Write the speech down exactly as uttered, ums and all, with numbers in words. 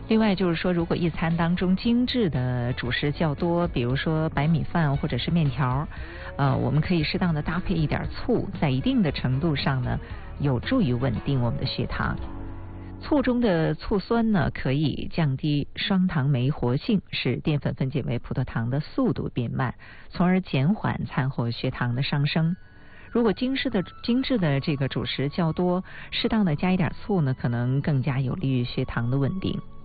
另外就是说，如果一餐当中精致的主食较多，比如说白米饭或者是面条，呃，我们可以适当的搭配一点醋，在一定的程度上呢，有助于稳定我们的血糖。醋中的醋酸呢，可以降低双糖酶活性，使淀粉分解为葡萄糖的速度变慢，从而减缓餐后血糖的上升。如果精致的精致的这个主食较多，适当的加一点醋呢，可能更加有利于血糖的稳定。